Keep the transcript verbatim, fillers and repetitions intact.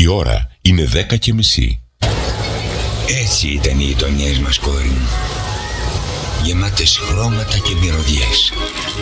Η ώρα είναι δέκα και μισή. Έτσι ήταν οι γειτονιές μας, κόρη μου. Γεμάτες χρώματα και μυρωδιές.